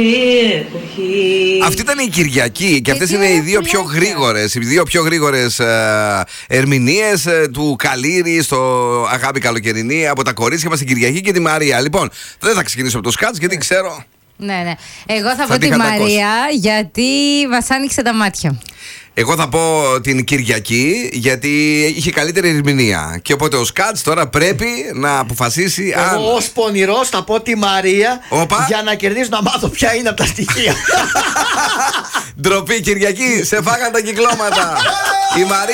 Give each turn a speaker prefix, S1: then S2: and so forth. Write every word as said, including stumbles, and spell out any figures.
S1: Αυτή ήταν η Κυριακή και αυτές είναι οι δύο πιο γρήγορες, οι δύο πιο γρήγορες ε, ερμηνείες ε, του Καλύρη στο Αγάπη Καλοκαιρινή από τα κορίτσια μας, την Κυριακή και τη Μαρία. Λοιπόν, δεν θα ξεκινήσω από το σκάτς γιατί ξέρω.
S2: Ναι, ναι. Εγώ θα,
S1: Θα
S2: πω
S1: τη
S2: τη
S1: χατακώσει.
S2: Μαρία γιατί μας άνοιξε τα μάτια.
S1: Εγώ θα πω την Κυριακή γιατί είχε καλύτερη ερμηνεία. Και οπότε ο Σκάτς τώρα πρέπει να αποφασίσει αν.
S3: Εγώ ως πονηρός θα πω τη Μαρία.
S1: Όπα.
S3: Για να κερδίσω να μάθω ποια είναι από τα στοιχεία.
S1: Ντροπή Κυριακή, σε φάγαν τα κυκλώματα. Η Μαρία